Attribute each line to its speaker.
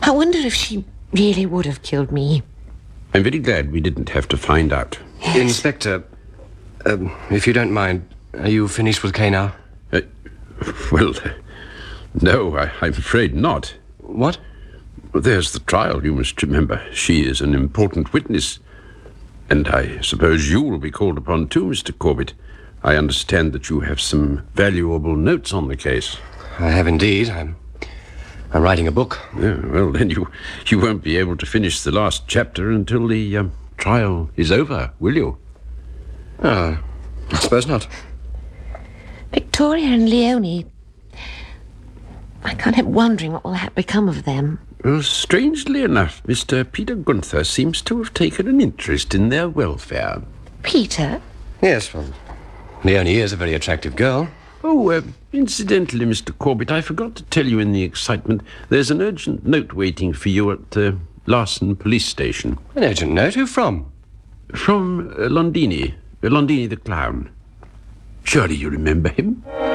Speaker 1: I wonder if she really would have killed me.
Speaker 2: I'm very glad we didn't have to find out.
Speaker 3: Yes. Inspector, if you don't mind, are you finished with Kay now?
Speaker 2: Well, no, I'm afraid not.
Speaker 3: What?
Speaker 2: There's the trial, you must remember. She is an important witness. And I suppose you will be called upon too, Mr. Corbett. I understand that you have some valuable notes on the case.
Speaker 3: I have indeed. I'm writing a book.
Speaker 2: Yeah, well, then you won't be able to finish the last chapter until the trial is over, will you?
Speaker 3: I suppose not.
Speaker 1: Victoria and Leonie... I can't help wondering what will become of them.
Speaker 2: Well, strangely enough, Mr. Peter Gunther seems to have taken an interest in their welfare.
Speaker 1: Peter?
Speaker 3: Yes, well, Leonie is a very attractive girl.
Speaker 2: Oh, incidentally, Mr. Corbett, I forgot to tell you in the excitement, there's an urgent note waiting for you at Larson Police Station.
Speaker 3: An urgent note? Who from?
Speaker 2: From Londini. Londini the clown. Surely you remember him?